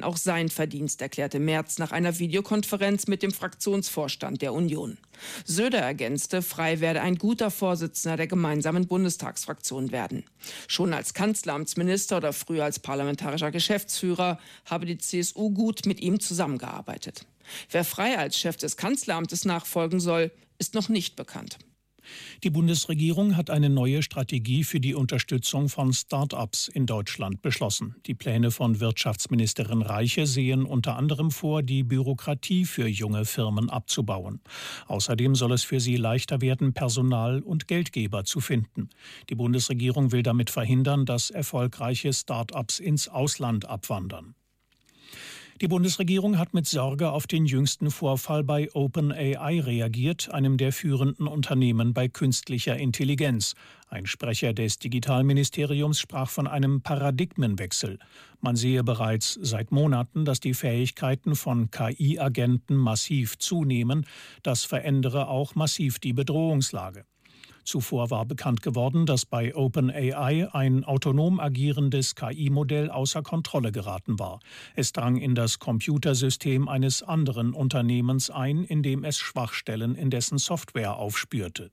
auch sein Verdienst, erklärte Merz nach einer Videokonferenz mit dem Fraktionsvorstand der Union. Söder ergänzte, Frey werde ein guter Vorsitzender der gemeinsamen Bundestagsfraktion werden. Schon als Kanzleramtsminister oder früher als parlamentarischer Geschäftsführer habe die CSU gut mit ihm zusammengearbeitet. Wer Frey als Chef des Kanzleramtes nachfolgen soll, ist noch nicht bekannt. Die Bundesregierung hat eine neue Strategie für die Unterstützung von Start-ups in Deutschland beschlossen. Die Pläne von Wirtschaftsministerin Reiche sehen unter anderem vor, die Bürokratie für junge Firmen abzubauen. Außerdem soll es für sie leichter werden, Personal und Geldgeber zu finden. Die Bundesregierung will damit verhindern, dass erfolgreiche Start-ups ins Ausland abwandern. Die Bundesregierung hat mit Sorge auf den jüngsten Vorfall bei OpenAI reagiert, einem der führenden Unternehmen bei künstlicher Intelligenz. Ein Sprecher des Digitalministeriums sprach von einem Paradigmenwechsel. Man sehe bereits seit Monaten, dass die Fähigkeiten von KI-Agenten massiv zunehmen. Das verändere auch massiv die Bedrohungslage. Zuvor war bekannt geworden, dass bei OpenAI ein autonom agierendes KI-Modell außer Kontrolle geraten war. Es drang in das Computersystem eines anderen Unternehmens ein, in dem es Schwachstellen in dessen Software aufspürte.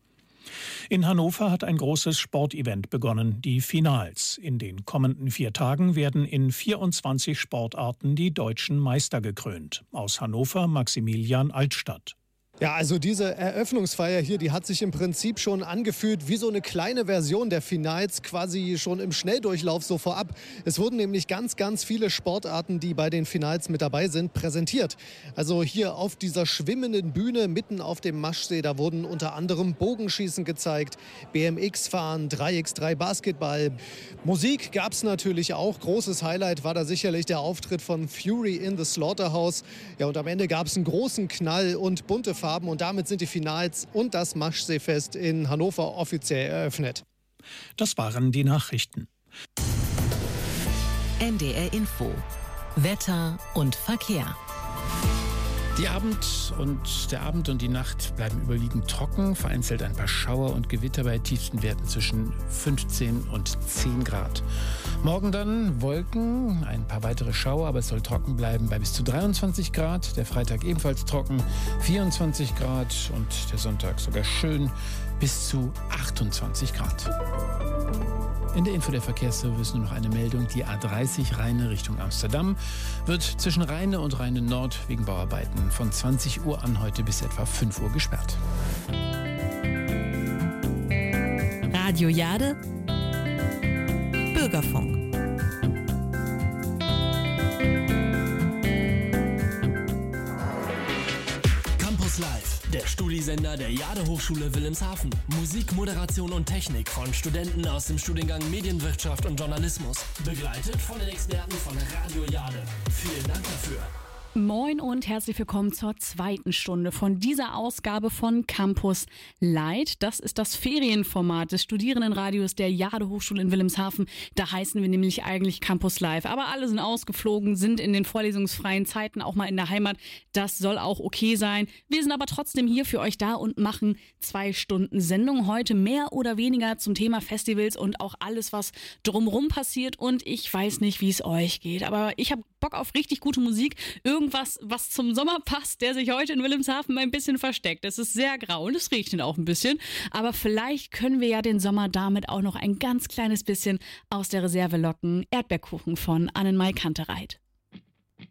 In Hannover hat ein großes Sportevent begonnen, die Finals. In den kommenden 4 Tagen werden in 24 Sportarten die deutschen Meister gekrönt. Aus Hannover Maximilian Altstadt. Ja, also diese Eröffnungsfeier hier, die hat sich im Prinzip schon angefühlt wie so eine kleine Version der Finals, quasi schon im Schnelldurchlauf so vorab. Es wurden nämlich ganz viele Sportarten, die bei den Finals mit dabei sind, präsentiert. Also hier auf dieser schwimmenden Bühne mitten auf dem Maschsee, da wurden unter anderem Bogenschießen gezeigt, BMX-Fahren, 3x3 Basketball. Musik gab es natürlich auch. Großes Highlight war da sicherlich der Auftritt von Fury in the Slaughterhouse. Ja, und am Ende gab es einen großen Knall und bunte Farben. Und damit sind die Finals und das Maschseefest in Hannover offiziell eröffnet. Das waren die Nachrichten. NDR Info. Wetter und Verkehr. Der Abend und die Nacht bleiben überwiegend trocken, vereinzelt ein paar Schauer und Gewitter bei tiefsten Werten zwischen 15 und 10 Grad. Morgen dann Wolken, ein paar weitere Schauer, aber es soll trocken bleiben bei bis zu 23 Grad. Der Freitag ebenfalls trocken, 24 Grad und der Sonntag sogar schön bis zu 28 Grad. In der Info der Verkehrsservice nur noch eine Meldung. Die A30 Rheine Richtung Amsterdam wird zwischen Rheine und Rheine Nord wegen Bauarbeiten von 20 Uhr an heute bis etwa 5 Uhr gesperrt. Radio Jade, Bürgerfunk. Campus Live, der Studisender der Jade-Hochschule Wilhelmshaven. Musik, Moderation und Technik von Studenten aus dem Studiengang Medienwirtschaft und Journalismus. Begleitet von den Experten von Radio Jade. Vielen Dank dafür. Moin und herzlich willkommen zur 2. Stunde von dieser Ausgabe von Campus Light. Das ist das Ferienformat des Studierendenradios der Jade-Hochschule in Wilhelmshaven. Da heißen wir nämlich eigentlich Campus Live. Aber alle sind ausgeflogen, sind in den vorlesungsfreien Zeiten auch mal in der Heimat. Das soll auch okay sein. Wir sind aber trotzdem hier für euch da und machen 2 Stunden Sendung. Heute mehr oder weniger zum Thema Festivals und auch alles, was drumherum passiert. Und ich weiß nicht, wie es euch geht, aber ich habe Bock auf richtig gute Musik. Irgendwas, was zum Sommer passt, der sich heute in Wilhelmshaven ein bisschen versteckt. Es ist sehr grau und es regnet auch ein bisschen. Aber vielleicht können wir ja den Sommer damit auch noch ein ganz kleines bisschen aus der Reserve locken. Erdbeerkuchen von Annenmai Kantereit.